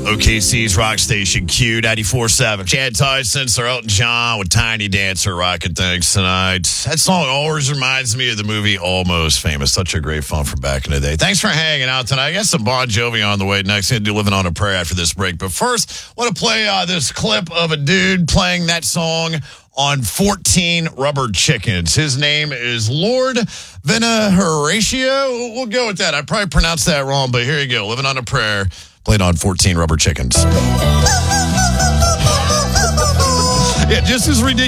OKC's rock station Q 94.7. Chad Tyson, Sir Elton John with Tiny Dancer rocking things tonight. That song always reminds me of the movie Almost Famous. Such a great fun from back in the day. Thanks for hanging out tonight. I got some Bon Jovi on the way next. Going to do Living on a Prayer after this break. But first, I want to play this clip of a dude playing that song on 14 Rubber Chickens. His name is Lord Horatio. We'll go with that. I probably pronounced that wrong, but here you go. Living on a Prayer, played on 14 Rubber Chickens. Yeah, just as ridiculous.